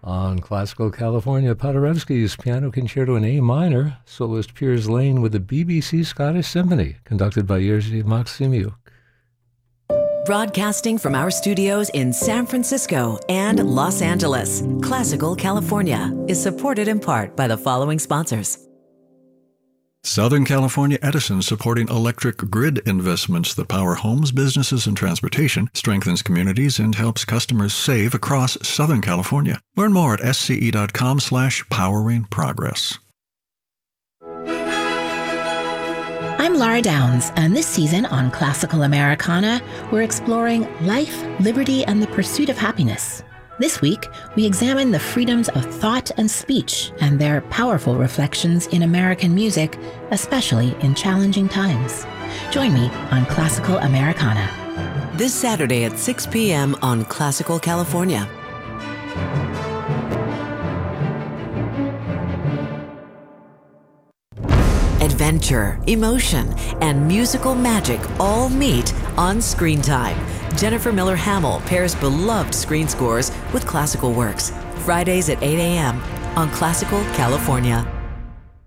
On Classical California, Paderewski's Piano Concerto in A minor, soloist Piers Lane with the BBC Scottish Symphony, conducted by Jerzy Maksimiuk. Broadcasting from our studios in San Francisco and Los Angeles, Classical California is supported in part by the following sponsors. Southern California Edison, supporting electric grid investments that power homes, businesses, and transportation, strengthens communities, and helps customers save across Southern California. Learn more at sce.com/powering progress. I'm Laura Downs, and this season on Classical Americana, we're exploring life, liberty, and the pursuit of happiness. This week, we examine the freedoms of thought and speech and their powerful reflections in American music, especially in challenging times. Join me on Classical Americana. This Saturday at 6 p.m. on Classical California. Adventure, emotion, and musical magic all meet on Screen Time. Jennifer Miller Hamill pairs beloved screen scores with classical works. Fridays at 8 a.m. on Classical California.